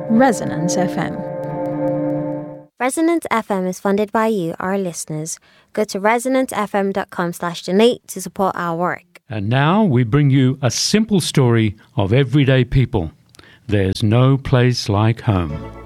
Resonance FM. Resonance FM is funded by you, our listeners. Go to resonancefm.com/donate to support our work. And now we bring you a simple story of everyday people. There's no place like home.